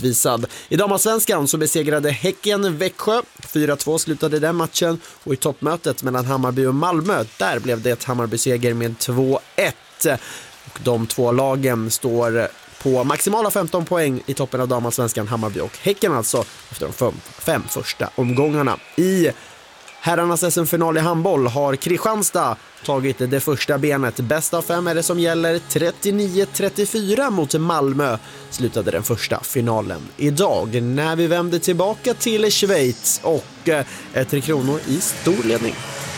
utvisad. I damallsvenskan så besegrade Häcken Växjö. 4-2 slutade den matchen, och i toppmötet mellan Hammarby och Malmö, där blev det ett Hammarby-seger med 2-1. Och de två lagen står på maximala 15 poäng i toppen av damallsvenskan, Hammarby och Häcken alltså, efter de 5 första omgångarna. I herrarnas SM-final i handboll har Kristianstad tagit det första benet. Bäst av 5 är det som gäller. 39-34 mot Malmö slutade den första finalen idag, när vi vände tillbaka till Schweiz och Tre Kronor i stor ledning.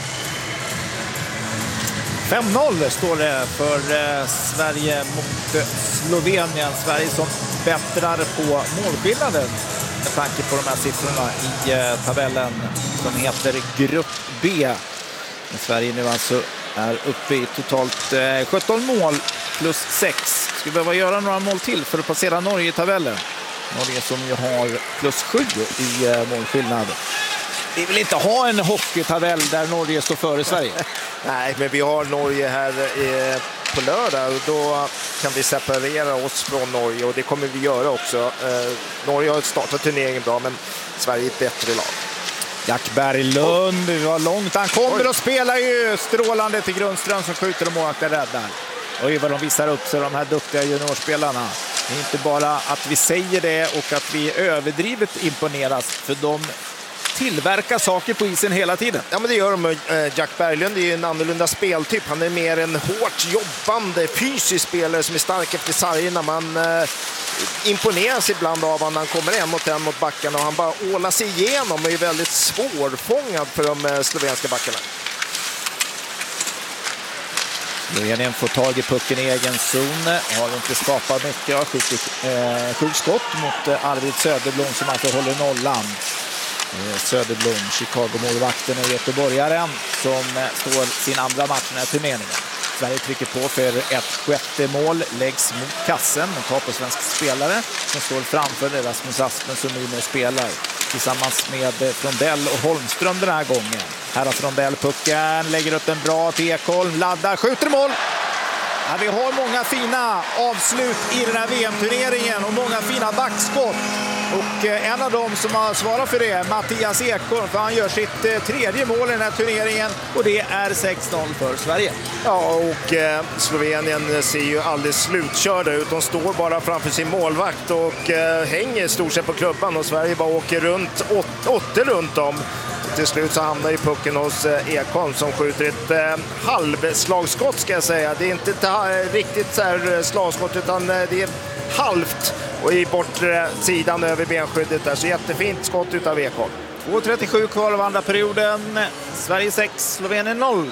5-0 står det för Sverige mot Slovenien. Sverige som bättrar på målskillnaden med tanke på de här siffrorna i tabellen som heter Grupp B. Sverige nu alltså är uppe i totalt 17 mål plus 6. Skulle behöva göra några mål till för att passera Norge i tabellen. Norge som ju har plus 7 i målskillnad. Vi vill inte ha en hockeytabell där Norge står före Sverige. Nej, men vi har Norge här på lördag, och då kan vi separera oss från Norge, och det kommer vi göra också. Norge har startat turneringen bra, men Sverige är ett bättre lag. Jack Berglund, det var långt. Han kommer och spelar ju strålande till Grundström som skjuter och målvakten räddar. Oj, vad de visar upp sig, de här duktiga juniorspelarna. Det är inte bara att vi säger det och att vi överdrivet imponeras, för de tillverkar saker på isen hela tiden. Ja, men det gör de. Jack Berglund är ju en annorlunda speltyp. Han är mer en hårt jobbande fysisk spelare som är stark efter sargerna. Man imponeras ibland av när han kommer en mot backarna, och han bara ålar sig igenom och är väldigt svårfångad för de slovenska backarna. Slovenien får tag i pucken i egen zon. Har inte skapat mycket. Har skjutit 7 skott mot Arvid Söderblom som alltså håller nollan. Söderblom, Chicago-målvakten och göteborgaren som står sin andra match i den här turneringen. Sverige trycker på för ett sjätte mål, läggs mot kassen och tar på svensk spelare som står framför Rasmus Aspen som nu spelar tillsammans med Frondell och Holmström den här gången. Här har Frondell pucken, lägger upp en bra till Ekholm, laddar, skjuter mål! Ja, vi har många fina avslut i den här VM-turneringen och många fina backskott. Och en av dem som har svarat för det är Mattias Ekholm, för han gör sitt tredje mål i den här turneringen, och det är 6-0 för Sverige. Ja, och Slovenien ser ju alldeles slutkörda ut. De står bara framför sin målvakt och hänger stort sett på klubban, och Sverige bara åker runt, åtte runt om. Till slut så hamnar ju pucken hos Ekholm som skjuter ett halvslagskott, ska jag säga. Det är inte ett riktigt så här slagskott, utan det är halvt och i bortre sidan över benskyddet där. Så jättefint skott utav Ekholm. 2.37 kvar av andra perioden. Sverige 6, Slovenien 0.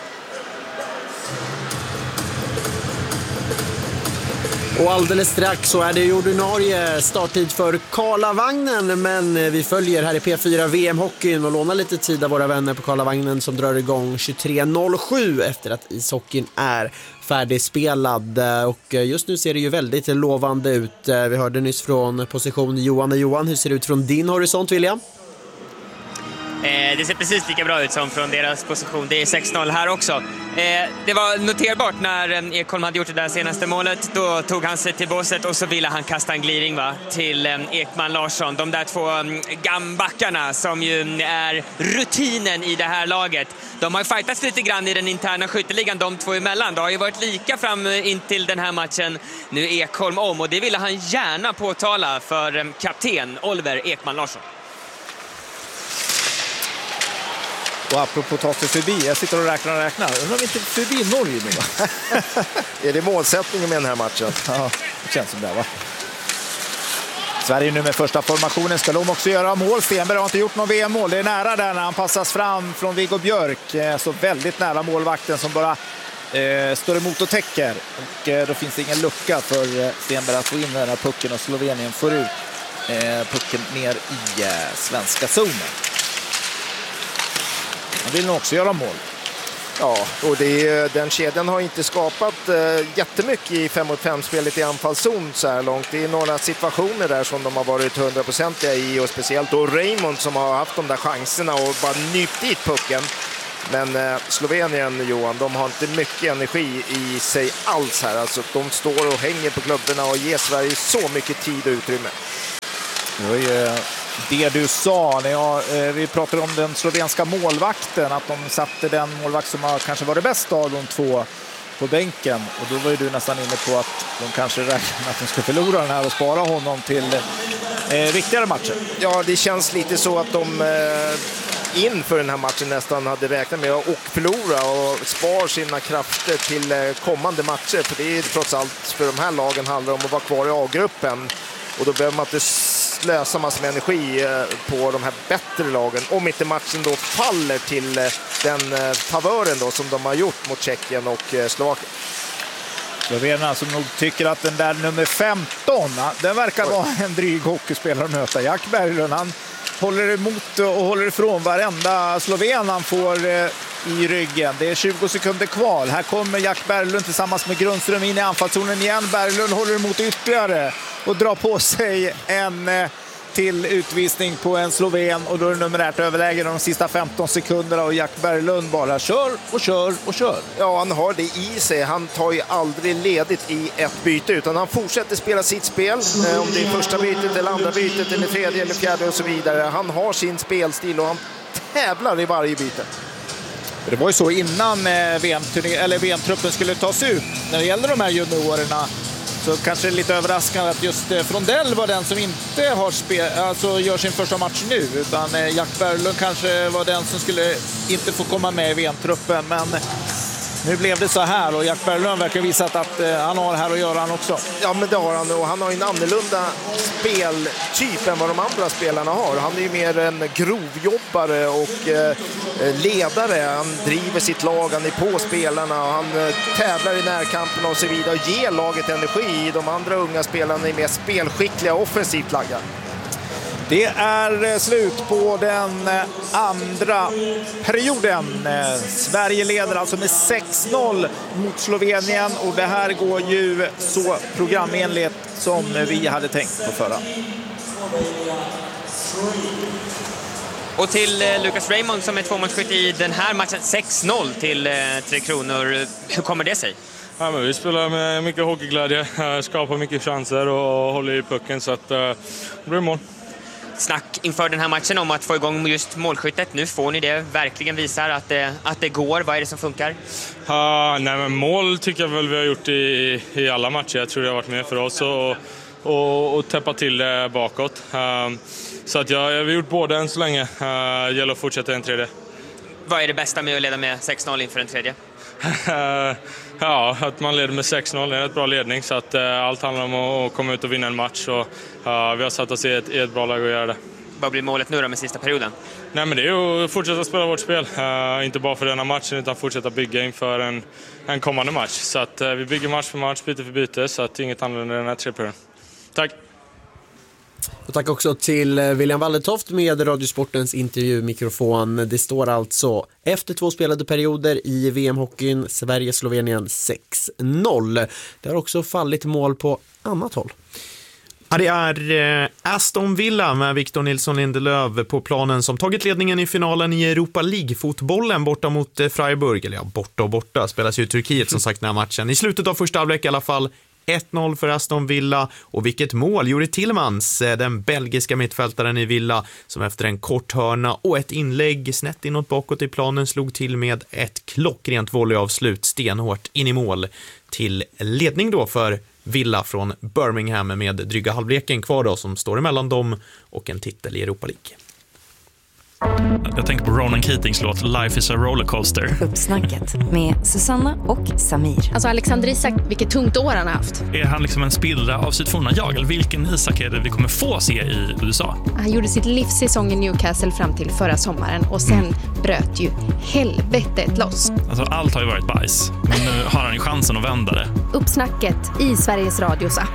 Och alldeles strax så är det ordinarie starttid för Karlavagnen, men vi följer här i P4 VM-hockeyn och lånar lite tid av våra vänner på Karlavagnen som drar igång 23.07 efter att ishockeyn är färdigspelad. Och just nu ser det ju väldigt lovande ut. Vi hörde nyss från position Johan. Hur ser det ut från din horisont, William? Det ser precis lika bra ut som från deras position. Det är 6-0 här också. Det var noterbart när Ekholm hade gjort det där senaste målet. Då tog han sig till båset och så ville han kasta en gliring till Ekman Larsson. De där två gambackarna som ju är rutinen i det här laget. De har ju fightats lite grann i den interna skytteligan, de två emellan. Det har ju varit lika fram in till den här matchen. Nu är Ekholm om, och det ville han gärna påtala för kapten Oliver Ekman Larsson. Och apropå ta sig förbi, jag sitter och räknar. Undrar om vi inte förbi Norge nu? Är det målsättningen med den här matchen? Ja, det känns som det, va? Sverige nu med första formationen. Ska de också göra mål? Stenberg har inte gjort någon VM-mål. Det är nära där när han passas fram från Viggo Björk. Så väldigt nära målvakten som bara står emot och täcker. Och då finns det ingen lucka för Stenberg att få in den här pucken, och Slovenien får ut pucken ner i svenska zonen. Han vill nog också göra mål. Ja, och den kedjan har inte skapat jättemycket i 5-mot-5-spelet i anfallszon så här långt. Det är några situationer där som de har varit 100% i, och speciellt då Raymond som har haft de där chanserna och bara nypt dit pucken. Men Slovenien, Johan, de har inte mycket energi i sig alls här. Alltså, de står och hänger på klubborna och ger Sverige så mycket tid och utrymme. Det var ju det du sa när vi pratade om den slovenska målvakten, att de satte den målvakt som kanske var det bästa av de två på bänken, och då var ju du nästan inne på att de kanske räknar att de ska förlora den här och spara honom till viktigare matcher. Ja, det känns lite så att de inför den här matchen nästan hade räknat med att förlora och spar sina krafter till kommande matcher, för det är trots allt för de här lagen handlar om att vara kvar i A-gruppen, och då behöver man inte slösa massor med energi på de här bättre lagen om inte matchen då faller till den favören då som de har gjort mot Tjeckien och Slovakien. Slovenerna som nog tycker att den där nummer 15, den verkar vara en dryg hockeyspelare att möta. Jack Berglund, han håller emot och håller ifrån varenda sloven han får i ryggen. Det är 20 sekunder kvar. Här kommer Jack Berglund tillsammans med Grundström in i anfallszonen igen. Berglund håller emot ytterligare och drar på sig en till utvisning på en sloven, och då är det numerärt överläge de sista 15 sekunderna och Jack Berglund bara kör och kör och kör. Ja, han har det i sig. Han tar ju aldrig ledigt i ett byte, utan han fortsätter spela sitt spel. Om det är första bytet eller andra bytet eller tredje eller fjärde och så vidare. Han har sin spelstil och han tävlar i varje byte. Det var ju så innan VM-truppen skulle tas ut när det gäller de här juniorerna. Så kanske det är lite överraskande att just Frondell var den som inte har gör sin första match nu, utan Jack Berglund kanske var den som skulle inte få komma med i VM-truppen, men nu blev det så här och Jack Berglund verkar visat att han har här att göra han också. Ja, men det har han, och han har en annorlunda speltyp än vad de andra spelarna har. Han är ju mer en grovjobbare och ledare. Han driver sitt lag, han är på spelarna och han tävlar i närkampen och så vidare och ger laget energi. De andra unga spelarna är mer spelskickliga och offensivt lagda. Det är slut på den andra perioden. Sverige leder alltså med 6-0 mot Slovenien, och det här går ju så programenligt som vi hade tänkt på förra. Och till Lucas Raymond som är tvåmålsskytt i den här matchen, 6-0 till Tre Kronor. Hur kommer det sig? Ja, men vi spelar med mycket hockeyglädje, skapar mycket chanser och håller i pucken, så att det blir mål. Snack inför den här matchen om att få igång just målskyttet. Nu får ni det, verkligen visar att det går. Vad är det som funkar? Nej, men mål tycker jag väl vi har gjort i alla matcher. Jag tror det har varit med för oss och täppa till det bakåt. Så att vi har gjort båda än så länge. Gäller att fortsätta en tredje. Vad är det bästa med att leda med 6-0 inför en tredje? Ja, att man leder med 6-0 är ett bra ledning, så att allt handlar om att komma ut och vinna en match, och vi har satt oss i ett bra lag att göra det. Vad blir målet nu då med sista perioden? Nej, men det är att fortsätta spela vårt spel, inte bara för denna matchen utan fortsätta bygga inför en kommande match, så att vi bygger match för match, byte för byte, så att inget handlar under den här 3 perioden. Tack! Och tack också till William Wallertoft med Radiosportens intervjumikrofon. Det står alltså efter 2 spelade perioder i VM-hockeyn, Sverige-Slovenien 6-0. Det har också fallit mål på annat håll. Ja, det är Aston Villa med Victor Nilsson Lindelöf på planen som tagit ledningen i finalen i Europa League-fotbollen borta mot Freiburg. Eller ja, borta. Spelas ju i Turkiet som sagt den här matchen. I slutet av första halvlek i alla fall 1-0 för Aston Villa, och vilket mål Juri Tillmans, den belgiska mittfältaren i Villa, som efter en kort hörna och ett inlägg snett inåt bakåt i planen slog till med ett klockrent volleyavslut stenhårt in i mål till ledning då för Villa från Birmingham med dryga halvleken kvar då, som står emellan dem och en titel i Europa League. Jag tänker på Ronan Keatings låt Life is a rollercoaster. Uppsnacket med Susanna och Samir. Alltså Alexander Isak, vilket tungt år han har haft. Är han liksom en spillra av sitt forna jag? Eller vilken Isak är det vi kommer få se i USA? Han gjorde sitt livssäsong i Newcastle fram till förra sommaren och sen bröt ju helvetet loss. Alltså allt har ju varit bajs, men nu har han ju chansen att vända det. Uppsnacket i Sveriges Radios app.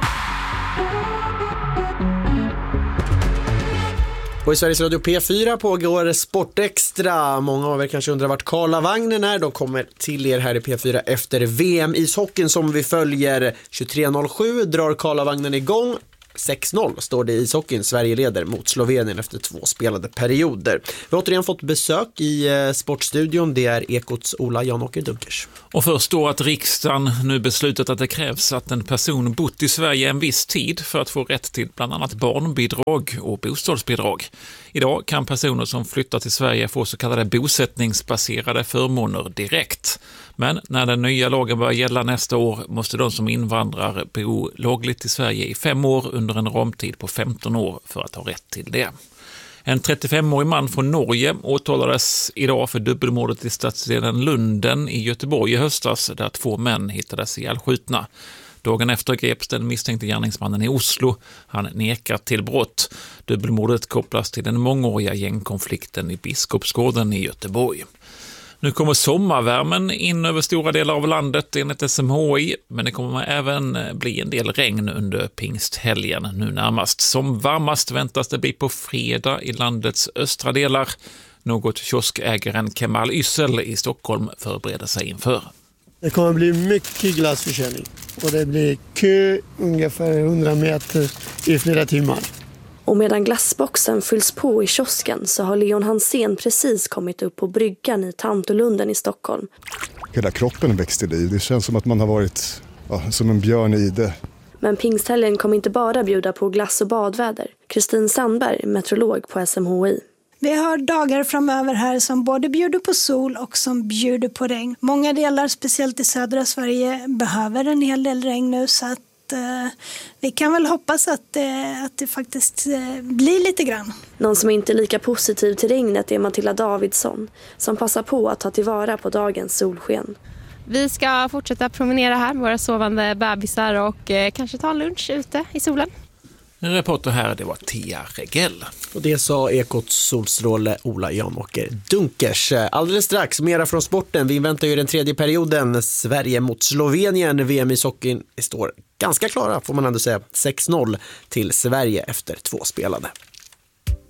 Och i Sveriges Radio P4 pågår Sportextra. Många av er kanske undrar vart Karlavagnen är. De kommer till er här i P4 efter VM-ishockeyn som vi följer. 23.07 drar Karlavagnen igång. 6-0 står det i ishockeyn. Sverige leder mot Slovenien efter 2 spelade perioder. Vi har återigen fått besök i Sportstudion. Det är Ekots Ola Jan-Åker Dunkers. Och först då att riksdagen nu beslutat att det krävs att en person bott i Sverige en viss tid för att få rätt till bland annat barnbidrag och bostadsbidrag. Idag kan personer som flyttar till Sverige få så kallade bosättningsbaserade förmåner direkt. Men när den nya lagen börjar gälla nästa år måste de som invandrar bo lagligt i Sverige i 5 år under en ramtid på 15 år för att ha rätt till det. En 35-årig man från Norge åtalades idag för dubbelmordet i stadsdelen Lunden i Göteborg i höstas där 2 män hittades ihjälskjutna. Dagen efter greps den misstänkte gärningsmannen i Oslo. Han nekar till brott. Dubbelmordet kopplas till den mångåriga gängkonflikten i Biskopsgården i Göteborg. Nu kommer sommarvärmen in över stora delar av landet enligt SMHI, men det kommer även bli en del regn under pingsthelgen nu närmast. Som varmast väntas det bli på fredag i landets östra delar. Något kioskägaren Kemal Yssel i Stockholm förbereder sig inför. Det kommer bli mycket glassförsäljning och det blir kö ungefär 100 meter i flera timmar. Och medan glassboxen fylls på i kiosken så har Leon Hansén precis kommit upp på bryggan i Tantolunden i Stockholm. Hela kroppen växte liv. Det känns som att man har varit som en björn i det. Men pingsthelgen kommer inte bara bjuda på glass och badväder. Kristin Sandberg, meteorolog på SMHI. Vi har dagar framöver här som både bjuder på sol och som bjuder på regn. Många delar, speciellt i södra Sverige, behöver en hel del regn nu så att vi kan väl hoppas att det faktiskt blir lite grann. Någon som inte är lika positiv till regnet är Matilda Davidsson som passar på att ta tillvara på dagens solsken. Vi ska fortsätta promenera här med våra sovande bebisar och kanske ta en lunch ute i solen. En reporter här, det var Tia Regell. Och det sa Ekots solstråle Ola Jan-Åker Dunkers. Alldeles strax, mera från sporten. Vi inväntar ju den 3:e perioden. Sverige mot Slovenien. VM i hockeyn står ganska klara, får man ändå säga. 6-0 till Sverige efter 2 spelade.